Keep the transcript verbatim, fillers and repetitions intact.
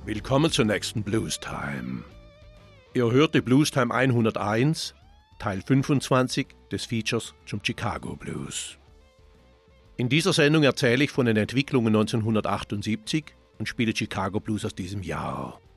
Willkommen zur nächsten Blues Time. Ihr hört die Blues Time hunderteins, Teil fünfundzwanzig des Features zum Chicago Blues. In dieser Sendung erzähle ich von den Entwicklungen neunzehnhundertachtundsiebzig und spiele Chicago Blues aus diesem Jahr.